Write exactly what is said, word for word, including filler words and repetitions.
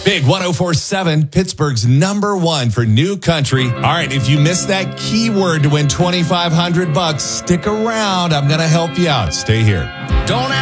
Big one oh four point seven, Pittsburgh's number one for new country. All right, if you missed that keyword to win twenty-five hundred bucks, stick around. I'm going to help you out. Stay here. Don't